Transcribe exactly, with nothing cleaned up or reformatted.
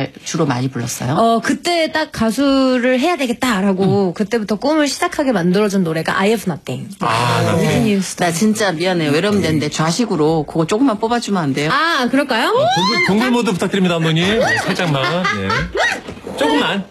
잘 주로 많이 불렀어요? 어 그때 딱 가수를 해야 되겠다라고 음. 그때부터 꿈을 시작하게 만들어준 노래가 I Have Nothing. 아, 네. 나 진짜 미안해요. 외로우면 되는데 좌식으로 그거 조금만 뽑아주면 안 돼요? 아 그럴까요? 어, 동굴, 동굴 모드 부탁드립니다, 감독님. 네, 살짝만. 네. 조금만.